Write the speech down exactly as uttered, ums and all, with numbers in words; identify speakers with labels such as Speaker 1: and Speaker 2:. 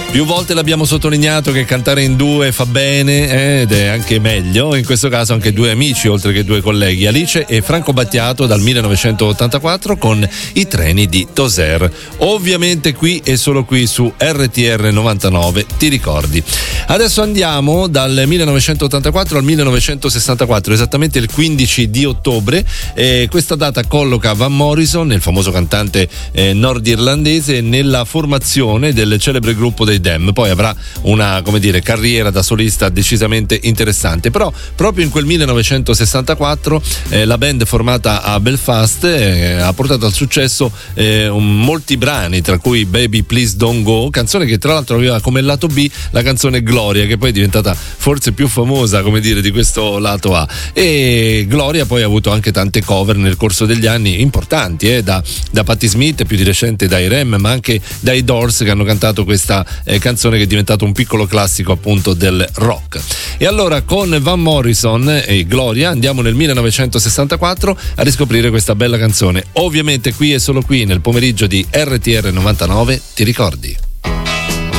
Speaker 1: Più volte l'abbiamo sottolineato che cantare in due fa bene eh, ed è anche meglio, in questo caso anche due amici oltre che due colleghi, Alice e Franco Battiato dal millenovecentottantaquattro con I treni di Tozère. Ovviamente qui e solo qui su R T R novantanove, ti ricordi. Adesso andiamo dal millenovecentottantaquattro al millenovecentosessantaquattro, esattamente il quindici di ottobre. Eh, questa data colloca Van Morrison, il famoso cantante eh, nordirlandese, nella formazione del celebre gruppo dei Dem. Poi avrà una, come dire, carriera da solista decisamente interessante, però proprio in quel millenovecentosessantaquattro eh, la band formata a Belfast eh, ha portato al successo eh, un, molti brani, tra cui Baby Please Don't Go, canzone che tra l'altro aveva come lato B la canzone Gloria, che poi è diventata forse più famosa, come dire, di questo lato A. E Gloria poi ha avuto anche tante cover nel corso degli anni importanti, eh, da, da Patti Smith, più di recente dai Rem, ma anche dai Doors, che hanno cantato questa eh, canzone che è diventato un piccolo classico appunto del rock. E allora con Van Morrison e Gloria andiamo nel millenovecentosessantaquattro a riscoprire questa bella canzone. Ovviamente qui e solo qui nel pomeriggio di R T R novantanove, ti ricordi?